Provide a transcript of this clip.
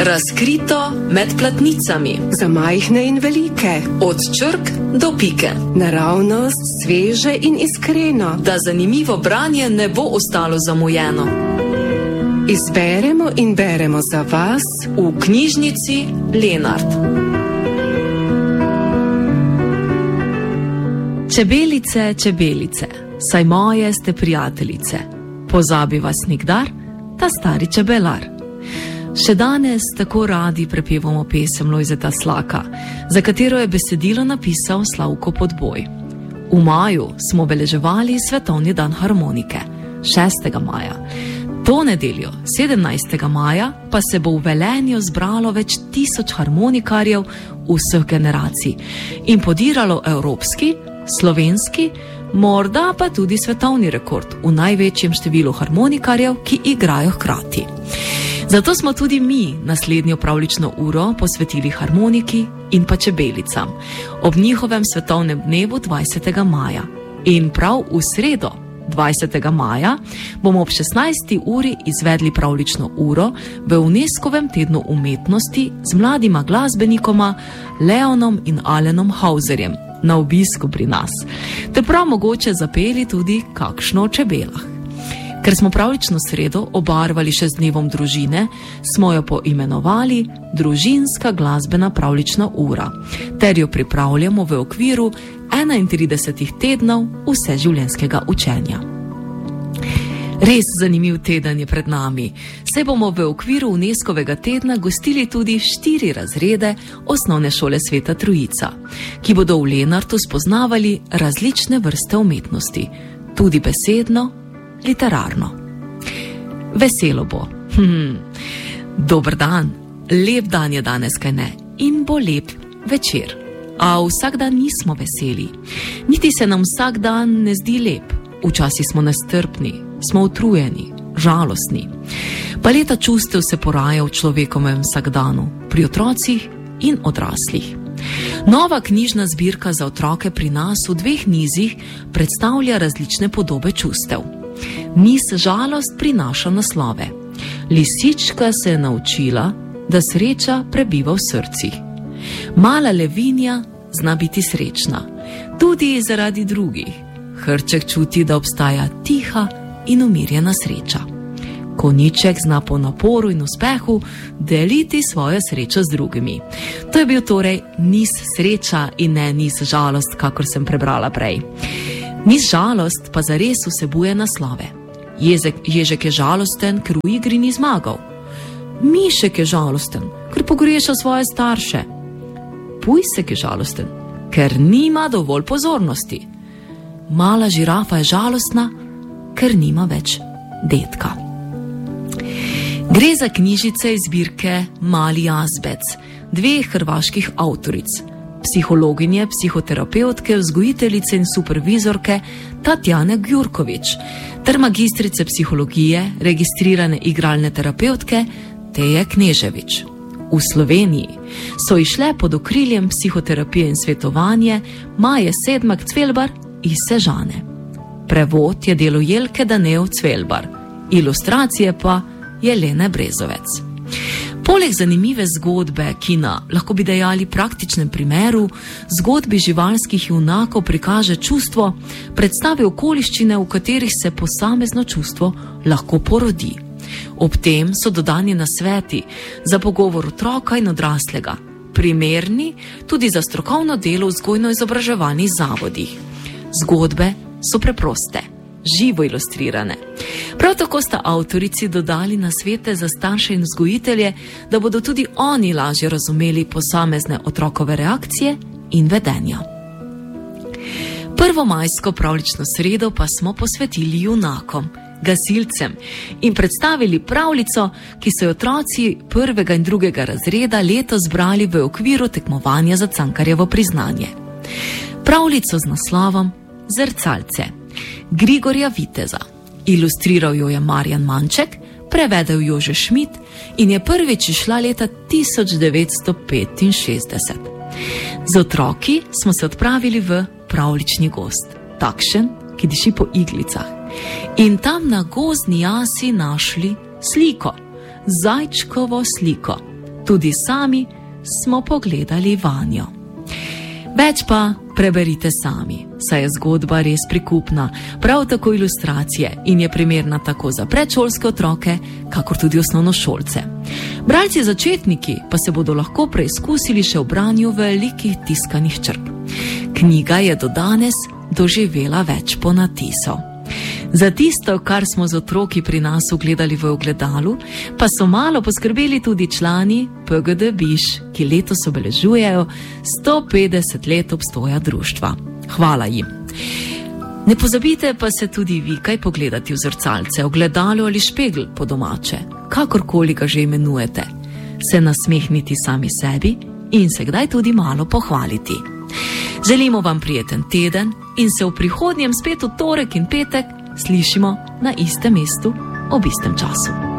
Razkrito med platnicami. Za majhne in velike. Od črk do pike. Naravnost, sveže in iskreno. Da zanimivo branje ne bo ostalo zamujeno. Izberemo in beremo za vas v knjižnici Lenart. Čebelice, čebelice, saj moje ste prijateljice. Pozabi vas nikdar, ta stari čebelar. Še danes tako radi prepevamo pesem Lojzeta Slaka, za katero je besedilo napisal Slavko Podboj. V maju smo obeleževali Svetovni dan harmonike, 6. maja. To nedeljo, 17. maja, pa se bo v Velenju zbralo več 1000 harmonikarjev vseh generacij in podiralo evropski, slovenski, morda pa tudi svetovni rekord v največjem številu harmonikarjev, ki igrajo hkrati. Zato smo tudi mi naslednjo pravljično uro posvetili harmoniki in pa čebelicam ob njihovem svetovnem dnevu 20. maja. In prav v sredo, 20. maja, bomo ob 16. uri izvedli pravljično uro v UNESCO-vem tednu umetnosti z mladima glasbenikoma Leonom in Alenom Hauserjem na obisku pri nas, te prav mogoče zapeli tudi kakšno o čebelah. Ker smo pravljično sredo obarvali še z dnevom družine, smo jo poimenovali Družinska glasbena pravljična ura, ter jo pripravljamo v okviru 31 tednov vseživljenjskega učenja. Res zanimiv teden je pred nami, saj bomo v okviru UNESCO-vega tedna gostili tudi 4 razrede osnovne šole Sveta Trojica, ki bodo v Lenartu spoznavali različne vrste umetnosti, tudi besedno, literarno. Veselo bo. Dober dan, lep dan je danes, kaj ne, in bo lep večer. A vsak dan nismo veseli, niti se nam vsak dan ne zdi lep. Včasih smo nestrpni, smo utrujeni, žalostni. Paleta čustev se poraja v človekovem vsakdanu, pri otrocih in odraslih. Nova knjižna zbirka za otroke pri nas v 2 nizih predstavlja različne podobe čustev. Niz Žalost prinaša naslove. Lisička se je naučila, da sreča prebiva v srcih. Mala levinja zna biti srečna, tudi zaradi drugih. Hrček čuti, da obstaja tiha in umirjena sreča. Konjiček zna po naporu in uspehu deliti svojo srečo z drugimi. To je bil torej niz Sreča in ne niz Žalost, kakor sem prebrala prej. Niz Žalost pa zares vsebuje naslove. Ježek je žalosten, ker v igri ni zmagal. Mišek je žalosten, ker pogreša svoje starše. Pujsek je žalosten, ker nima dovolj pozornosti. Mala žirafa je žalostna, ker nima več dedka. Gre za knjižice iz zbirke Mali jazbec, 2 hrvaških avtoric, psihologinje, psihoterapevtke, vzgojiteljice in supervizorke Tatjane Gjurković ter magistrice psihologije, registrirane igralne terapevtke Teje Knežević. V Sloveniji so išle pod okriljem psihoterapije in svetovanje Maje Sedmak-Cvelbar iz Sežane. Prevod je delo Jelke Danev-Cvelbar, ilustracije pa Jelene Brezovec. Poleg zanimive zgodbe, ki na, lahko bi dejali praktičnem primeru, zgodbi živalskih junakov prikaže čustvo, predstavi okoliščine, v katerih se posamezno čustvo lahko porodi. Ob tem so dodani nasveti za pogovor otroka in odraslega, primerni tudi za strokovno delo v vzgojno-izobraževalnih zavodih. Zgodbe so preproste, živo ilustrirane. Prav tako sta avtorici dodali nasvete za starše in vzgojitelje, da bodo tudi oni lažje razumeli posamezne otrokove reakcije in vedenja. Prvomajsko pravljično sredo pa smo posvetili junakom, gasilcem in predstavili pravljico, ki so jo otroci 1. in 2. razreda letos zbrali v okviru tekmovanja za Cankarjevo priznanje. Pravljico z naslovom Zrcalce Grigorja Viteza. Ilustriral jo je Marjan Manček, prevedel Jože Šmit in je prvič izšla leta 1965. Z otroki smo se odpravili v pravljični gozd, takšen, ki diši po iglicah. In tam na gozdni jasi našli sliko, zajčkovo sliko, Tudi sami smo pogledali vanjo. Več pa preberite sami, saj je zgodba res prikupna, prav tako ilustracije in je primerna tako za predšolske otroke, kakor tudi osnovnošolce. Bralci začetniki pa se bodo lahko preizkusili še v branju velikih tiskanih črk. Knjiga je do danes doživela več ponatisov. Za tisto, kar smo z otroki pri nas ugledali v ogledalu, pa so malo poskrbeli tudi člani PGD Biš, ki letos obeležujejo 150 let obstoja društva. Hvala jim. Ne pozabite pa se tudi vi kaj pogledati v zrcalce, ogledalo ali špegel po domače, kakorkoli ga že imenujete, se nasmehniti sami sebi in se kdaj tudi malo pohvaliti. Želimo vam prijeten teden in se v prihodnjem spet v torek in petek slišimo na istem mestu ob istem času.